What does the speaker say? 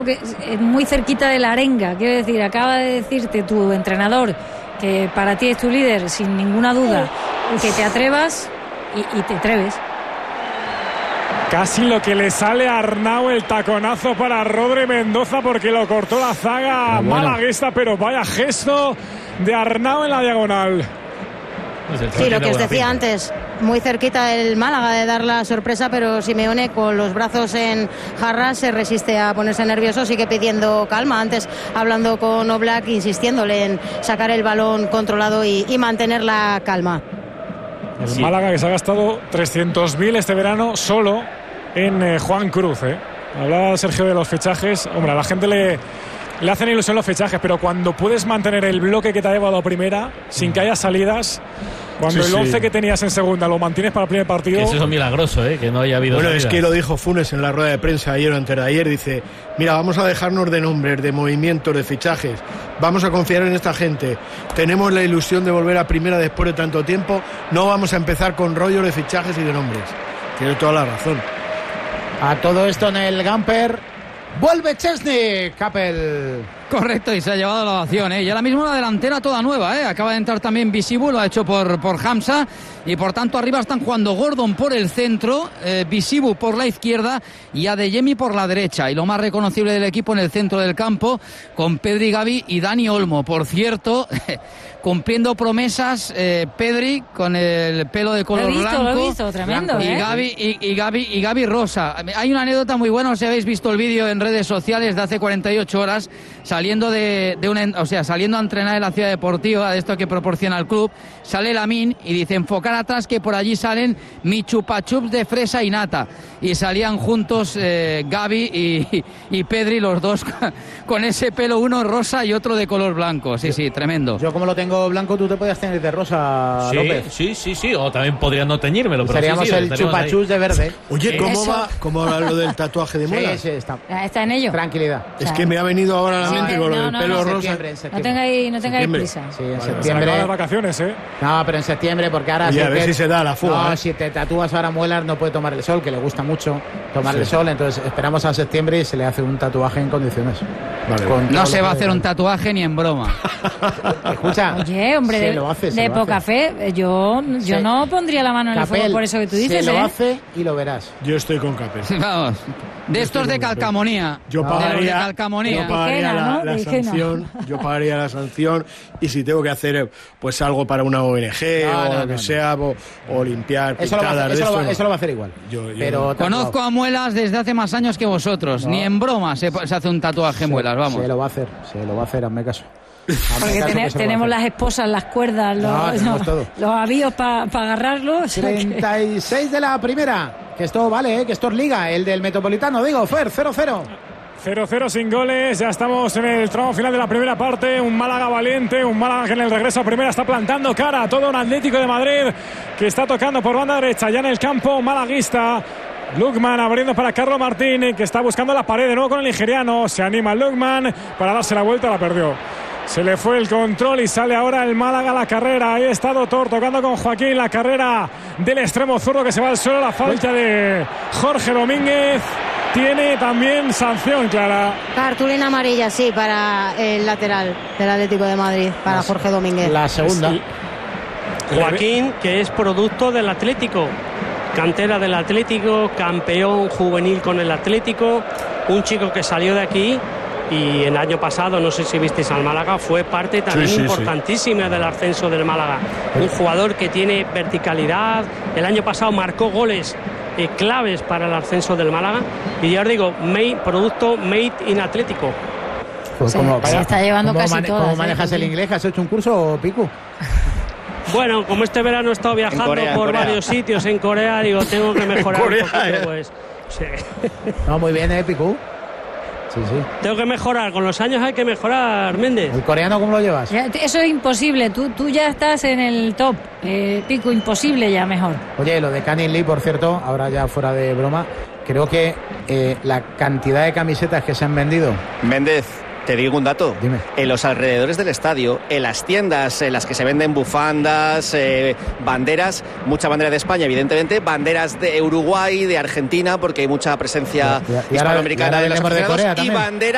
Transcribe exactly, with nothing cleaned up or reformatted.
que es muy cerquita de la arenga, quiero decir, acaba de decirte tu entrenador que para ti es tu líder, sin ninguna duda, que te atrevas y, y te atreves. Casi lo que le sale a Arnau, el taconazo para Rodri Mendoza, porque lo cortó la zaga bueno. malaguista, pero vaya gesto de Arnau en la diagonal. Sí, lo que os decía antes, muy cerquita del Málaga de dar la sorpresa, pero Simeone con los brazos en jarras se resiste a ponerse nervioso, sigue pidiendo calma. Antes hablando con Oblak, insistiéndole en sacar el balón controlado y, y mantener la calma. El sí. Málaga que se ha gastado trescientos mil este verano solo en eh, Juan Cruz. ¿eh? Hablaba Sergio de los fichajes. Hombre, a la gente le, le hacen ilusión los fichajes, pero cuando puedes mantener el bloque que te ha llevado a primera, sin que haya salidas, cuando sí, el once sí. que tenías en segunda lo mantienes para el primer partido. Que eso es milagroso, ¿eh? Que no haya habido. Bueno, salidas. Es que lo dijo Funes en la rueda de prensa ayer o antes de ayer. Dice: mira, vamos a dejarnos de nombres, de movimientos, de fichajes. Vamos a confiar en esta gente. Tenemos la ilusión de volver a primera después de tanto tiempo. No vamos a empezar con rollos de fichajes y de nombres. Tiene toda la razón. A todo esto en el Gamper vuelve Chesney, Capel. Correcto, y se ha llevado la ovación, ¿eh? Y ahora mismo la delantera toda nueva, ¿eh? Acaba de entrar también Visibu, lo ha hecho por, por Hamza, y por tanto arriba están jugando Gordon por el centro, eh, Visibu por la izquierda y Adeyemi por la derecha. Y lo más reconocible del equipo en el centro del campo, con Pedri, Gavi y Dani Olmo. Por cierto, cumpliendo promesas, eh, Pedri con el pelo de color lo he visto, blanco. Lo he visto, tremendo, y ¿eh? Gavi, y, y, Gavi, y Gavi rosa. Hay una anécdota muy buena, no sé si habéis visto el vídeo en redes sociales de hace cuarenta y ocho horas, saliendo de, de una, o sea, saliendo a entrenar en la ciudad deportiva, de esto que proporciona el club, sale Lamine y dice: enfocar atrás que por allí salen mi chupachups de fresa y nata. Y salían juntos eh, Gavi y, y Pedri, los dos con ese pelo, uno rosa y otro de color blanco. Sí, sí, tremendo. Yo como lo tengo blanco, tú te podías tener de rosa, sí, López. Sí, sí, sí, o también podrían no teñírmelo. Pero seríamos sí, sí, el chupachups de verde. Oye, ¿cómo Eso. va, ¿cómo va lo del tatuaje de muela? Sí, sí, está. Está en ello. Tranquilidad. Es que me ha venido ahora a la Sí, mente que- con lo no, del no, pelo no, rosa. Septiembre, en No septiembre. tengáis, no tengáis Septiembre. prisa. Sí, en Vale, se septiembre. acaban las vacaciones, ¿eh? No, pero en septiembre, porque ahora... Oye, si a ver te- si se da la fuga, No, ¿eh? si te tatúas ahora muelas no puede tomar el sol, que le gusta mucho tomar el Sí. sol, entonces esperamos a septiembre y se le hace un tatuaje en condiciones. Vale, Con No todo se lo va a que- hacer un tatuaje ni en broma. Escucha. Oye, hombre, se de, lo hace, se de lo poca hace. fe, yo, yo Se- no pondría la mano en el Capel, fuego por eso que tú dices, se lo ¿eh? hace y lo verás. Yo estoy con Capel. Vamos, de estos de calcamonía. Yo de los de pagaría, calcamonía. yo pagaría Higiena, la, ¿no? la De higiena. sanción, yo pagaría la sanción, y si tengo que hacer pues algo para una O N G No, o no, lo que no, sea, o, o limpiar Eso lo, va a pintadas hacer, de eso, lo va, esto, eso lo va a hacer igual. Yo- yo pero no. Conozco a Muelas desde hace más años que vosotros. No. Ni en broma se, se hace un tatuaje en Muelas, vamos. Se lo va a hacer, se lo va a hacer, hazme caso. Hazme Porque caso tene- que se lo va a tenemos hacer. las esposas, las cuerdas, los, No, tenemos no, todo. los avíos para pa agarrarlos. o sea que- treinta y seis de la primera. Que esto vale, ¿eh? Que esto es liga. El del Metropolitano, digo, Fer, cero cero. cero cero sin goles, ya estamos en el tramo final de la primera parte. Un Málaga valiente, un Málaga que en el regreso a primera está plantando cara a todo un Atlético de Madrid que está tocando por banda derecha, ya en el campo malaguista. Lukman abriendo para Carlos Martín, que está buscando la pared de nuevo con el nigeriano. Se anima Lukman para darse la vuelta, la perdió. Se le fue el control y sale ahora el Málaga a la carrera. Ahí está Doctor tocando con Joaquín, la carrera del extremo zurdo que se va al suelo. La falta de Jorge Domínguez tiene también sanción, Clara. Cartulina amarilla, sí, para el lateral del Atlético de Madrid, para Jorge Domínguez. La segunda. Joaquín, que es producto del Atlético, cantera del Atlético, campeón juvenil con el Atlético, un chico que salió de aquí y el año pasado, no sé si visteis al Málaga, fue parte también Sí, sí, importantísima del ascenso del Málaga. Un jugador que tiene verticalidad, el año pasado marcó goles eh, claves para el ascenso del Málaga y ya os digo, made, producto made in Atlético. Pues Se- como- se vaya, está llevando ¿cómo casi mane- todas, ¿Cómo eh, manejas el Piqui? inglés? ¿Has hecho un curso, Picu? Bueno, como este verano he estado viajando Corea, en por Corea. varios sitios en Corea, digo, tengo que mejorar Corea, un poquito, eh. pues. Sí. No, muy bien, ¿eh, Picu? Sí, sí. Tengo que mejorar, con los años hay que mejorar, Méndez. ¿El coreano cómo lo llevas? Ya, eso es imposible, tú, tú ya estás en el top. Eh, Pico, imposible ya, mejor. Oye, lo de Canning Lee, por cierto, ahora ya fuera de broma, creo que eh, la cantidad de camisetas que se han vendido... Méndez, te digo un dato. Dime. En los alrededores del estadio, en las tiendas en las que se venden bufandas, eh, banderas, mucha bandera de España, evidentemente, banderas de Uruguay, de Argentina, porque hay mucha presencia Y- y ahora- hispanoamericana y ahora de los vendemos de aficionados, Corea y también. banderas